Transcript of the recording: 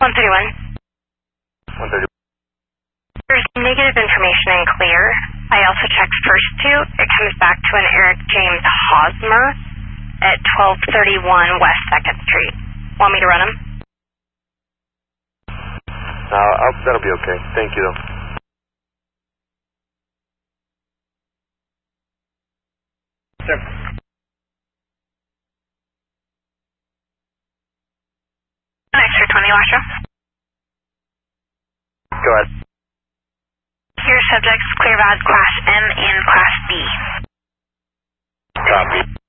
131. 130. There's negative information in clear. I also checked first two. It comes back to an Eric James Hosmer at 1231 West 2nd Street. Want me to run him? That'll be okay. Thank you, though. Sir. Extra 20, Lasha. Go ahead. Your subjects clear VAD Class M and Class B. Copy.